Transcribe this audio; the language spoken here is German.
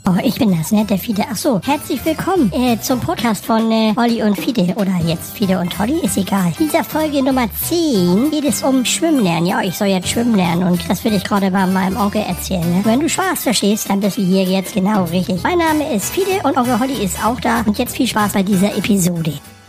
Oh, ich bin das, ne? Der Fide. Ach so, herzlich willkommen zum Podcast von Olli und Fide. Oder jetzt Fide und Olli, ist egal. In dieser Folge Nummer 10 geht es um Schwimmen lernen. Ja, ich soll jetzt schwimmen lernen und das will ich gerade bei meinem Onkel erzählen. Ne? Wenn du Spaß verstehst, dann bist du hier jetzt genau richtig. Mein Name ist Fide und Onkel Olli ist auch da. Und jetzt viel Spaß bei dieser Episode.